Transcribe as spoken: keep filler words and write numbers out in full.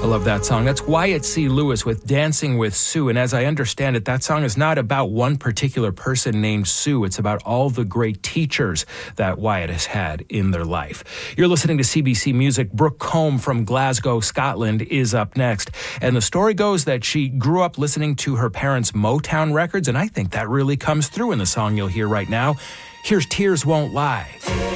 I love that song. That's Wyatt C. Lewis with Dancing with Sue. And as I understand it, that song is not about one particular person named Sue. It's about all the great teachers that Wyatt has had in their life. You're listening to C B C Music. Brooke Combe from Glasgow, Scotland is up next. And the story goes that she grew up listening to her parents' Motown records. And I think that really comes through in the song you'll hear right now. Here's Tears Won't Lie.